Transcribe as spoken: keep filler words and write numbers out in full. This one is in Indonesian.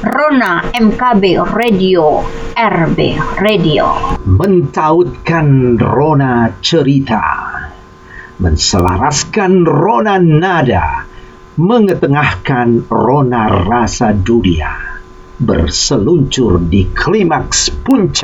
Rona M K B Radio, R B Radio. Mentautkan rona cerita, menselaraskan rona nada, mengetengahkan rona rasa dunia, berseluncur di klimaks puncak.